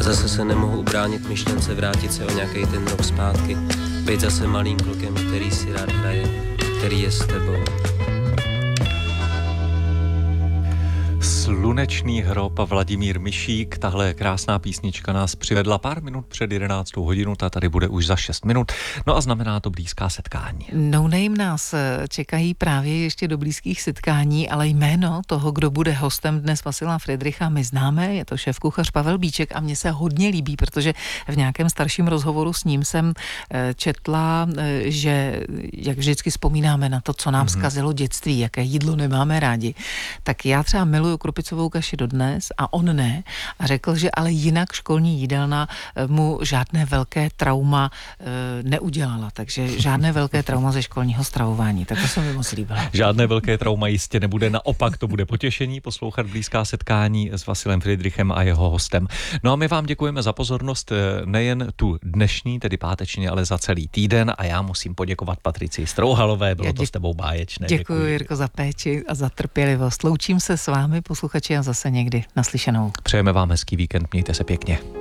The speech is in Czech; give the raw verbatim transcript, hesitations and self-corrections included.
zase se nemohu ubránit myšlence vrátit se o nějaký ten rok zpátky, být zase malým klukem, který si rád hraje, který je s tebou. Slunečný hrob a Vladimír Mišík. Tahle krásná písnička nás přivedla pár minut před jedenáctou hodinu, ta tady bude už za šest minut. No a znamená to blízká setkání. No Name nás čekají právě ještě do blízkých setkání, ale jméno toho, kdo bude hostem dnes, Vasila Friedricha, my známe, je to šéfkuchař Pavel Bíček a mně se hodně líbí, protože v nějakém starším rozhovoru s ním jsem četla, že jak vždycky vzpomínáme na to, co nám mm-hmm. zkazilo dětství, jaké jídlo nemáme rádi, tak já třeba miluju krupicovou kaši dodnes a on ne. A řekl, že ale jinak školní jídelna mu žádné velké trauma e, neudělala. Takže žádné velké trauma ze školního stravování. Tak to se mi moc líbilo. Žádné velké trauma jistě nebude, naopak to bude potěšení poslouchat blízká setkání s Vasilem Friedrichem a jeho hostem. No a my vám děkujeme za pozornost nejen tu dnešní, tedy páteční, ale za celý týden a já musím poděkovat Patricii Strouhalové, bylo děk... to s tebou báječné. Děkuji, děkuji, Jirko, za péči a za trpělivost. Loučím se s vámi, posluchači, a zase někdy naslyšenou. Přejeme vám hezký víkend, mějte se pěkně.